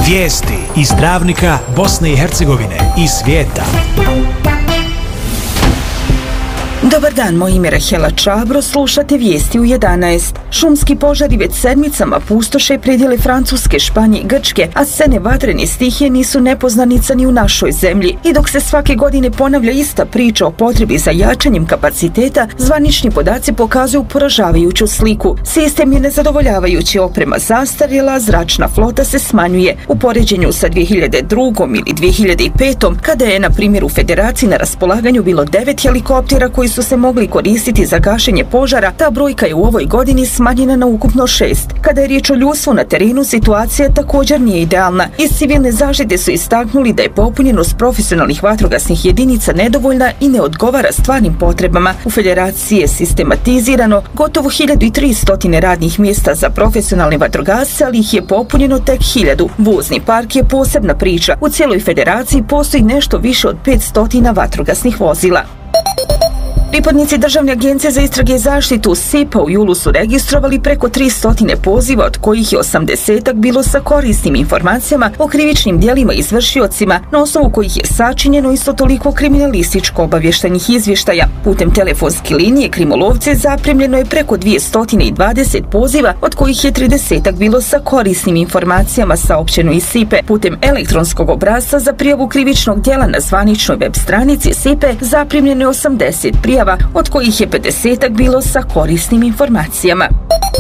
Vijesti iz Travnika, Bosne i Hercegovine i svijeta. Dobar dan, moje ime je Rahela Čabro, slušate vijesti u 11. Šumski požari već sedmicama pustoše predjele Francuske, Španije i Grčke, a scene vatrene stihije nisu nepoznanica ni u našoj zemlji. I dok se svake godine ponavlja ista priča o potrebi za jačanjem kapaciteta, zvanični podaci pokazuju poražavajuću sliku. Sistem je nezadovoljavajući, oprema zastarjela, zračna flota se smanjuje. U poređenju sa 2002. ili 2005. kada je, na primjer, u Federaciji na raspolaganju bilo 9 helikoptera koji su se mogli koristiti za gašenje požara, ta brojka je u ovoj godini smanjena na ukupno 6. Kada je riječ o ljudstvu na terenu, situacija također nije idealna. Iz civilne zaštite su istaknuli da je popunjenost profesionalnih vatrogasnih jedinica nedovoljna i ne odgovara stvarnim potrebama. U Federaciji je sistematizirano gotovo 1300 radnih mjesta za profesionalne vatrogasce, ali ih je popunjeno tek 1000. Vozni park je posebna priča. U cijeloj Federaciji postoji nešto više od 500 vatrogasnih vozila. Pripadnici Državne agencije za istrage i zaštitu SIP-a u julu su registrovali preko 300 poziva, od kojih je 80-ak bilo sa korisnim informacijama o krivičnim djelima i izvršiocima, na osnovu kojih je sačinjeno isto toliko kriminalističko-obavještajnih izvještaja. Putem telefonske linije Krimolovce zaprimljeno je preko 220 poziva, od kojih je 30-ak bilo sa korisnim informacijama, saopćeno iz SIP-e. Putem elektronskog obrasca za prijavu krivičnog djela na zvaničnoj web stranici SIP-e zaprimljeno je 80 prijava, od kojih je 50-ak bilo sa korisnim informacijama.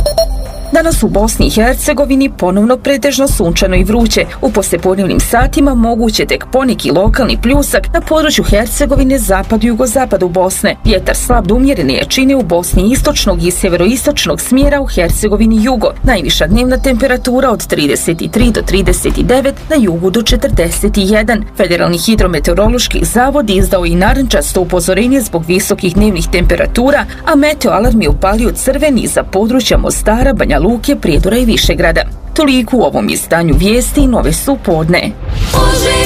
Danas u Bosni i Hercegovini ponovno pretežno sunčano i vruće. U poslijepodnevnim satima moguće tek poneki lokalni pljusak na području Hercegovine, zapadu i jugozapadu Bosne. Vjetar slab do umjerene jačine u Bosni istočnog i sjeveroistočnog smjera, u Hercegovini jugo. Najviša dnevna temperatura od 33 do 39, na jugu do 41. Federalni hidrometeorološki zavod izdao i narančasto upozorenje zbog visokih dnevnih temperatura, a meteoalarm je upalio crveni za područja Mostara, Banja Luke, Prijedora i Višegrada. Toliko u ovom izdanju vijesti, nove su podne.